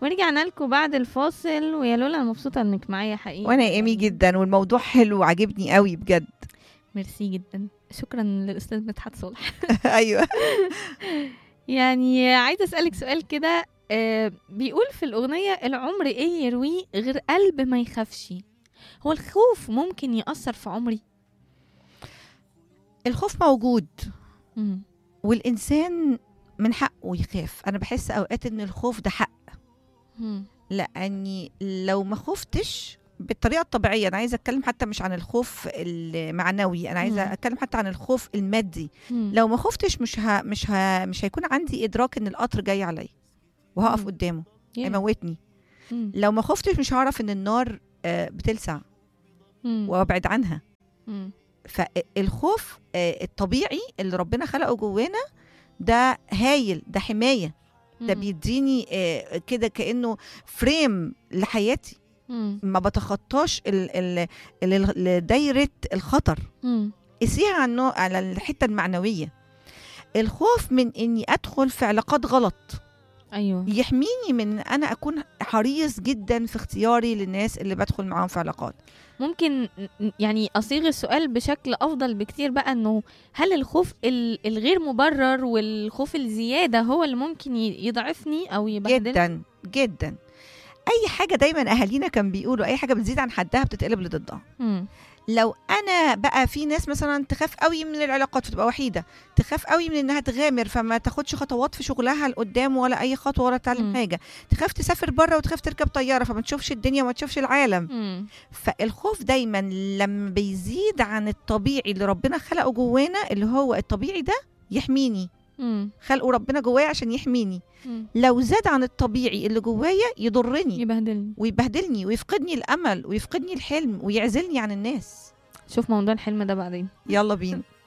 ورجعنا لكم بعد الفاصل، ويا لولا أنا مبسوطة انك معايا حقيقي. وانا ايمي جدا، والموضوع حلو وعجبني قوي بجد. ميرسي جدا، شكرا للأستاذ مدحت صالح. ايوه. يعني عايزة أسألك سؤال كده، بيقول في الأغنية: العمر إيه يرويه غير قلب ما يخافش. هو الخوف ممكن يأثر في عمري؟ الخوف موجود، مم. والانسان من حقه يخاف. انا بحس اوقات ان الخوف ده حق، مم. لاني لو ما خفتش بالطريقه الطبيعيه، انا عايزه اتكلم حتى مش عن الخوف المعنوي، انا عايزه مم. اتكلم حتى عن الخوف المادي. مم. لو ما خفتش مش هيكون عندي ادراك ان القطر جاي عليا وهقف مم. قدامه Yeah. هيموتني. مم. لو ما خفتش مش هعرف ان النار بتلسع مم. وابعد عنها. مم. فالخوف الطبيعي اللي ربنا خلقه جوانا ده هايل، ده حماية، ده مم. بيديني كده كأنه فريم لحياتي، مم. ما بتخطاش دايرة الخطر. مم. قسيها على الحتة المعنوية. الخوف من اني ادخل في علاقات غلط أيوه. يحميني من انا اكون حريص جدا في اختياري للناس اللي بدخل معاهم في علاقات. ممكن يعني أصيغ السؤال بشكل أفضل بكتير بقى، إنه هل الخوف الغير مبرر والخوف الزيادة هو اللي ممكن يضعفني أو يبهدلني؟ جدا جدا. اي حاجه دايما اهالينا كان بيقولوا اي حاجه بتزيد عن حدها بتتقلب لضدها. مم. لو انا بقى في ناس مثلا تخاف قوي من العلاقات فتبقى وحيده، تخاف قوي من انها تغامر فما تاخدش خطوات في شغلها لقدام ولا اي خطوه ولا تعلم مم. حاجه، تخاف تسافر بره وتخاف تركب طياره فما تشوفش الدنيا وما تشوفش العالم. مم. فالخوف دايما لما بيزيد عن الطبيعي اللي ربنا خلقه جوانا، اللي هو الطبيعي ده يحميني، مم. خلقه ربنا جوايا عشان يحميني. مم. لو زاد عن الطبيعي اللي جوايا يضرني يبهدلني. ويبهدلني ويفقدني الامل ويفقدني الحلم ويعزلني عن الناس. شوف موضوع الحلم ده بعدين. يلا بينا.